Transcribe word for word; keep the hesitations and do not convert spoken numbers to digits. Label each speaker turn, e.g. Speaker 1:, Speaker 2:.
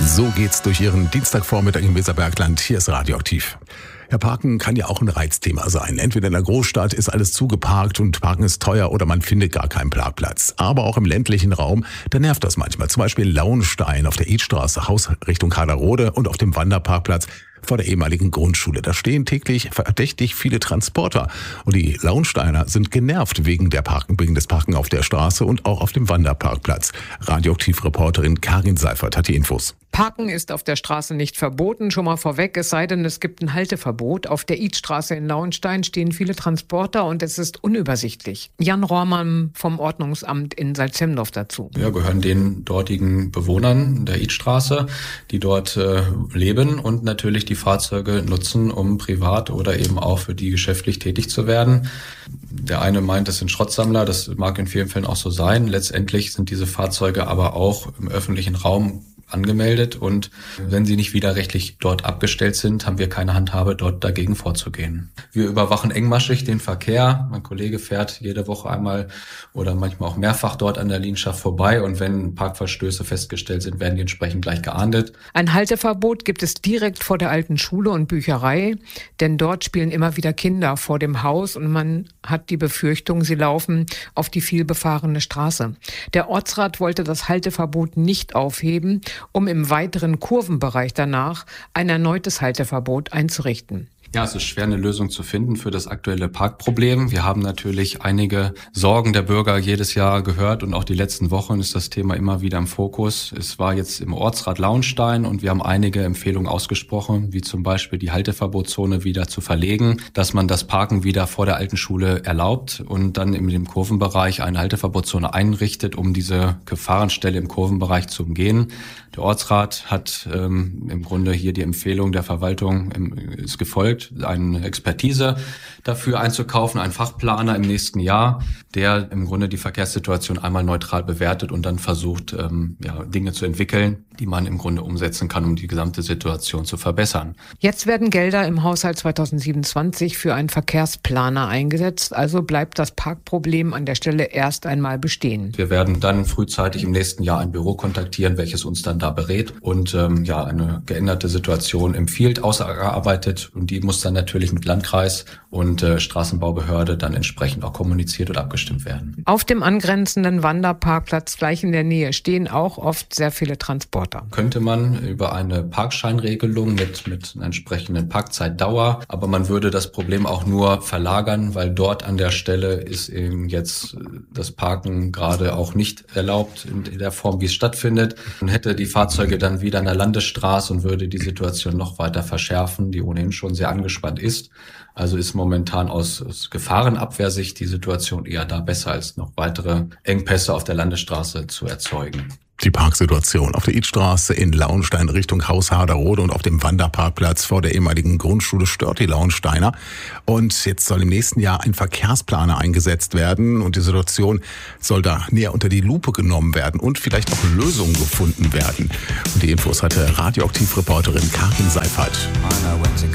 Speaker 1: So geht's durch Ihren Dienstagvormittag im Weserbergland. Hier ist Radioaktiv. Ja, Parken kann ja auch ein Reizthema sein. Entweder in der Großstadt ist alles zugeparkt und Parken ist teuer oder man findet gar keinen Parkplatz. Aber auch im ländlichen Raum, da nervt das manchmal. Zum Beispiel in Launstein auf der Idstraße, Haus Richtung Kaderode und auf dem Wanderparkplatz vor der ehemaligen Grundschule. Da stehen täglich verdächtig viele Transporter. Und die Launsteiner sind genervt wegen der Parken, wegen des Parken auf der Straße und auch auf dem Wanderparkplatz. Radioaktiv-Reporterin Karin Seifert hat die Infos.
Speaker 2: Parken ist auf der Straße nicht verboten, schon mal vorweg, es sei denn, es gibt ein Halteverbot. Auf der Idstraße in Launstein stehen viele Transporter und es ist unübersichtlich. Jan Rohrmann vom Ordnungsamt in Salzhemdorf dazu.
Speaker 3: Wir gehören den dortigen Bewohnern der Idstraße, die dort äh, leben und natürlich die Fahrzeuge nutzen, um privat oder eben auch für die geschäftlich tätig zu werden. Der eine meint, das sind Schrottsammler, das mag in vielen Fällen auch so sein. Letztendlich sind diese Fahrzeuge aber auch im öffentlichen Raum angemeldet und wenn sie nicht widerrechtlich dort abgestellt sind, haben wir keine Handhabe, dort dagegen vorzugehen. Wir überwachen engmaschig den Verkehr. Mein Kollege fährt jede Woche einmal oder manchmal auch mehrfach dort an der Linienschaft vorbei und wenn Parkverstöße festgestellt sind, werden die entsprechend gleich geahndet.
Speaker 2: Ein Halteverbot gibt es direkt vor der alten Schule und Bücherei, denn dort spielen immer wieder Kinder vor dem Haus und man hat die Befürchtung, sie laufen auf die vielbefahrene Straße. Der Ortsrat wollte das Halteverbot nicht aufheben, um im weiteren Kurvenbereich danach ein erneutes Halteverbot einzurichten.
Speaker 3: Ja, es ist schwer, eine Lösung zu finden für das aktuelle Parkproblem. Wir haben natürlich einige Sorgen der Bürger jedes Jahr gehört und auch die letzten Wochen ist das Thema immer wieder im Fokus. Es war jetzt im Ortsrat Launstein und wir haben einige Empfehlungen ausgesprochen, wie zum Beispiel die Halteverbotszone wieder zu verlegen, dass man das Parken wieder vor der alten Schule erlaubt und dann in dem Kurvenbereich eine Halteverbotszone einrichtet, um diese Gefahrenstelle im Kurvenbereich zu umgehen. Der Ortsrat hat ähm, im Grunde hier die Empfehlung der Verwaltung ähm, ist gefolgt, eine Expertise dafür einzukaufen, einen Fachplaner im nächsten Jahr, der im Grunde die Verkehrssituation einmal neutral bewertet und dann versucht, ähm, ja, Dinge zu entwickeln, die man im Grunde umsetzen kann, um die gesamte Situation zu verbessern.
Speaker 2: Jetzt werden Gelder im Haushalt zweitausendsiebenundzwanzig für einen Verkehrsplaner eingesetzt, also bleibt das Parkproblem an der Stelle erst einmal bestehen.
Speaker 3: Wir werden dann frühzeitig im nächsten Jahr ein Büro kontaktieren, welches uns dann da berät und ähm, ja eine geänderte Situation empfiehlt, ausgearbeitet und die muss dann natürlich mit Landkreis und äh, Straßenbaubehörde dann entsprechend auch kommuniziert und abgestimmt werden.
Speaker 2: Auf dem angrenzenden Wanderparkplatz gleich in der Nähe stehen auch oft sehr viele Transporter.
Speaker 3: Könnte man über eine Parkscheinregelung mit, mit einer entsprechenden Parkzeitdauer, aber man würde das Problem auch nur verlagern, weil dort an der Stelle ist eben jetzt das Parken gerade auch nicht erlaubt in der Form, wie es stattfindet. Man hätte die Fahrzeuge dann wieder an der Landesstraße und würde die Situation noch weiter verschärfen, die ohnehin schon sehr angespannt ist. Also ist momentan aus, aus Gefahrenabwehrsicht die Situation eher da besser, als noch weitere Engpässe auf der Landesstraße zu erzeugen.
Speaker 1: Die Parksituation auf der Idstraße in Launstein Richtung Haus Haderode und auf dem Wanderparkplatz vor der ehemaligen Grundschule stört die Launsteiner. Und jetzt soll im nächsten Jahr ein Verkehrsplaner eingesetzt werden und die Situation soll da näher unter die Lupe genommen werden und vielleicht auch Lösungen gefunden werden. Und die Infos hatte Radioaktiv-Reporterin Karin Seifert.